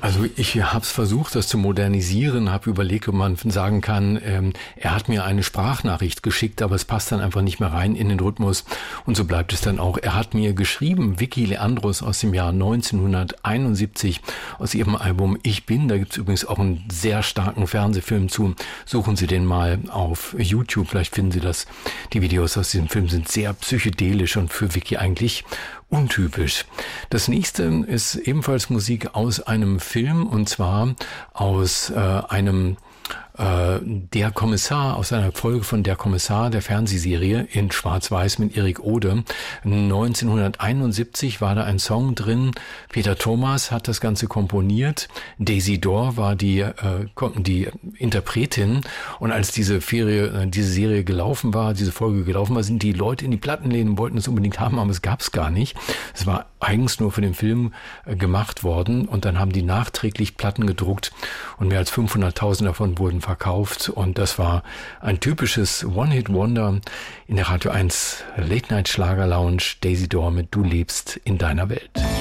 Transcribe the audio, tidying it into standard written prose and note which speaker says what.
Speaker 1: Also ich habe es versucht, das zu modernisieren, habe überlegt, ob man sagen kann, er hat mir eine Sprachnachricht geschickt, aber es passt dann einfach nicht mehr rein in den Rhythmus und so bleibt es dann auch. Er hat mir geschrieben, Vicky Leandros aus dem Jahr 1971, aus ihrem Album Ich Bin, da gibt's übrigens auch einen sehr starken Fernsehfilm zu, suchen Sie den mal auf YouTube, vielleicht finden Sie das. Die Videos aus diesem Film sind sehr psychedelisch und für Vicky eigentlich untypisch. Das nächste ist ebenfalls Musik aus einem Film und zwar aus einem Der Kommissar, aus einer Folge von Der Kommissar, der Fernsehserie in Schwarz-Weiß mit Erik Ode. 1971 war da ein Song drin. Peter Thomas hat das Ganze komponiert. Daisy Dorr war die Interpretin. Und als diese Serie gelaufen war, diese Folge gelaufen war, sind die Leute in die Plattenläden, wollten es unbedingt haben, aber es gab es gar nicht. Es war eigens nur für den Film gemacht worden und dann haben die nachträglich Platten gedruckt und mehr als 500.000 davon wurden verkauft und das war ein typisches One-Hit-Wonder in der Radio 1 Late-Night-Schlager-Lounge. Daisy Dorr mit Du lebst in deiner Welt.